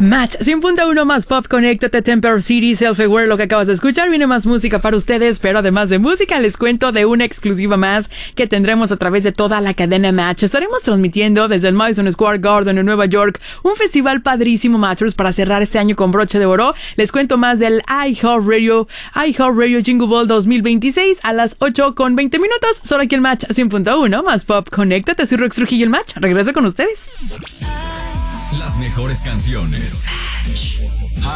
Match 100.1 más pop, conéctate, Temper City, Self-Aware, lo que acabas de escuchar. Viene más música para ustedes, pero además de música, les cuento de una exclusiva más que tendremos a través de toda la cadena Match. Estaremos transmitiendo desde el Madison Square Garden en Nueva York un festival padrísimo, Matchers, para cerrar este año con broche de oro. Les cuento más del iHeartRadio Jingle Ball 2026 a las 8:20, solo aquí el Match 100.1 más pop, conéctate. Soy Rox Trujillo, el Match. Regreso con ustedes. Las mejores canciones.